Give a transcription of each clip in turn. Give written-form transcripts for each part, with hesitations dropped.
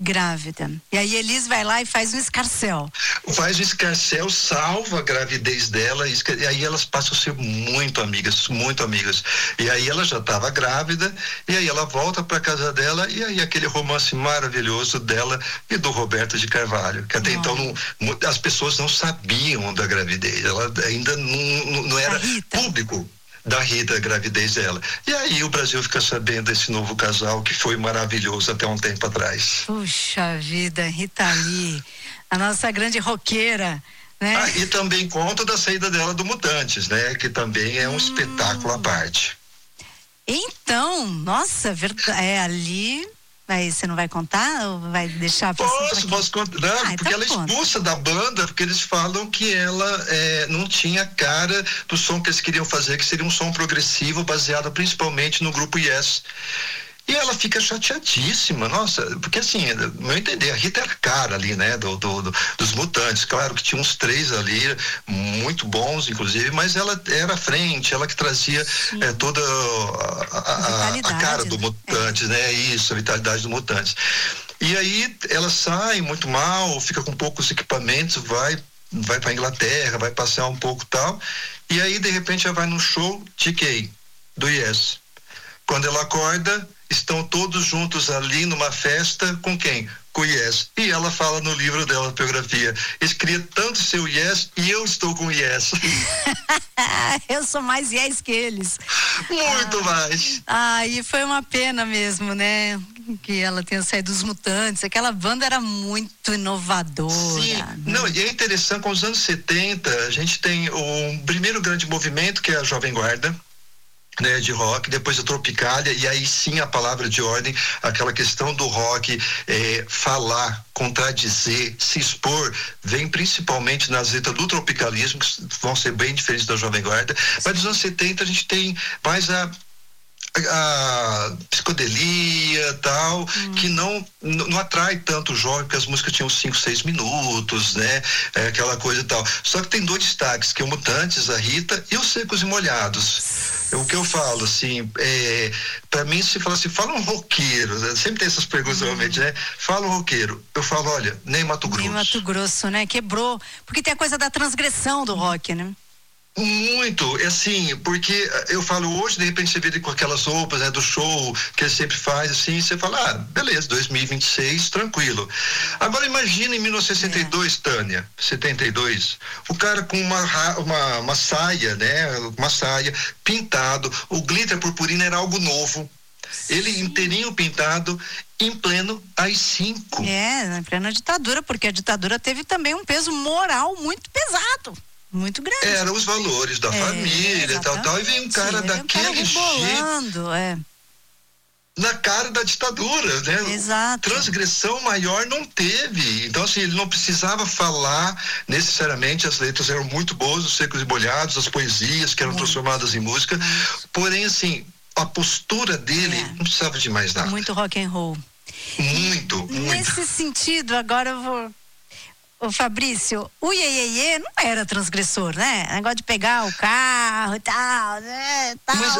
grávida. E aí Elis vai lá e faz um escarcéu. Faz o escarcéu, salva a gravidez dela, e aí elas passam a ser muito amigas, muito amigas. E aí ela já estava grávida, e aí ela volta para casa dela, e aí aquele romance maravilhoso dela e do Roberto de Carvalho, que até então as pessoas não sabiam da gravidez, ela ainda não era público da Rita, a gravidez dela. E aí o Brasil fica sabendo desse novo casal que foi maravilhoso até um tempo atrás. Puxa vida, Rita Lee, a nossa grande roqueira, né? E também conta da saída dela do Mutantes, né? Que também é um espetáculo à parte. Então, nossa, ali... Aí você não vai contar ou vai deixar pra Posso contar. Não, porque ela é expulsa da banda, porque eles falam que ela não tinha cara do som que eles queriam fazer, que seria um som progressivo baseado principalmente no grupo Yes. E ela fica chateadíssima, nossa, porque assim, no meu entender, a Rita era a cara ali, né, dos Mutantes. Claro que tinha uns 3 ali, muito bons, inclusive, mas ela era à frente, ela que trazia toda a cara do Mutantes, né, isso, a vitalidade do Mutantes. E aí ela sai muito mal, fica com poucos equipamentos, vai pra Inglaterra, vai passear um pouco e tal, e aí de repente ela vai no show de quem? Do Yes. Quando ela acorda, estão todos juntos ali numa festa com quem? Com o Yes. E ela fala no livro dela, na biografia, eles queriam tanto ser o Yes e eu estou com o Yes. Eu sou mais Yes que eles. Muito mais. E foi uma pena mesmo, né? Que ela tenha saído dos Mutantes. Aquela banda era muito inovadora. Sim, não, e é interessante, com os anos 70, a gente tem o primeiro grande movimento, que é a Jovem Guarda, né, de rock, depois a Tropicália, e aí sim a palavra de ordem, aquela questão do rock, falar, contradizer, se expor, vem principalmente nas letras do tropicalismo, que vão ser bem diferentes da Jovem Guarda, mas nos anos 70 a gente tem mais a psicodelia tal, que não atrai tanto o jovem, porque as músicas tinham 5, 6 minutos, né? Aquela coisa e tal. Só que tem 2 destaques, que é o Mutantes, a Rita, e os Secos e Molhados. O que eu falo, assim, pra mim, se fala assim, fala um roqueiro, né? Sempre tem essas perguntas, realmente, né? Fala um roqueiro. Eu falo, olha, nem Mato Grosso. Nem Mato Grosso, né? Quebrou. Porque tem a coisa da transgressão do rock, né? Muito, assim, porque eu falo hoje, de repente você vê ele com aquelas roupas, né, do show que ele sempre faz, assim, você fala, beleza, 2026, tranquilo. Agora imagina em 1962, Tânia, 72, o cara com uma saia, né, uma saia, pintado, o glitter purpurina era algo novo. Ele inteirinho pintado, em pleno AI-5. Na plena ditadura, porque a ditadura teve também um peso moral muito pesado. Muito grande. Eram os valores da família, tal, e vem um cara daquele jeito. Na cara da ditadura, né? Exato. Transgressão maior não teve. Então, assim, ele não precisava falar necessariamente, as letras eram muito boas, os Secos e Molhados, as poesias que eram transformadas em música. Porém, assim, a postura dele não precisava de mais nada. Muito rock and roll. Muito. Nesse sentido, agora eu vou... Ô Fabrício, o Iê não era transgressor, né? Negócio de pegar o carro e tal, né?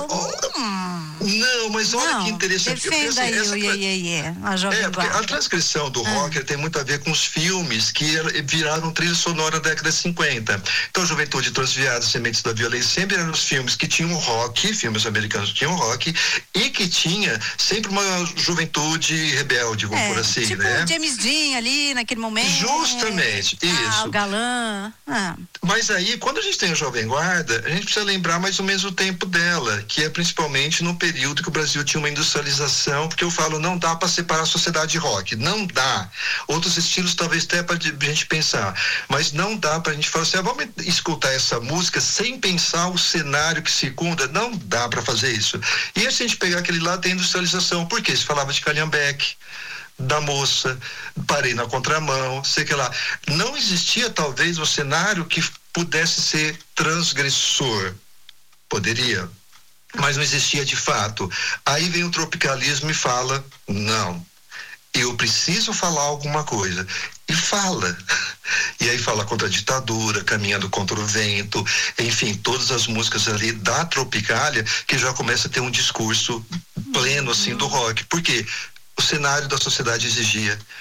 Mas olha que interessante. Defenda aí o Iê, a Jovem Guarda. A transgressão do rock tem muito a ver com os filmes que viraram trilha sonora da década de 50. Então, Juventude Transviada, Sementes da Violência, sempre eram os filmes que tinham rock, filmes americanos que tinham rock, e que tinha sempre uma juventude rebelde, vamos por assim, tipo né? Tipo James Dean ali, naquele momento. Justamente. Isso. O galã. Mas aí, quando a gente tem a Jovem Guarda, a gente precisa lembrar mais ou menos o tempo dela, que é principalmente no período que o Brasil tinha uma industrialização, porque eu falo, não dá para separar a sociedade de rock, não dá. Outros estilos talvez até para a gente pensar, mas não dá para a gente falar assim, vamos escutar essa música sem pensar o cenário que circunda, não dá para fazer isso. E se a gente pegar aquele lá, tem industrialização, por quê? Se falava de Calhambeque, da moça, parei na contramão, sei que lá. Não existia talvez um cenário que pudesse ser transgressor. Poderia, mas não existia de fato. Aí vem o tropicalismo e fala, não, eu preciso falar alguma coisa. E fala. E aí fala contra a ditadura, caminhando contra o vento, enfim, todas as músicas ali da Tropicália, que já começa a ter um discurso pleno, assim, do rock. Por quê? O cenário da sociedade exigia.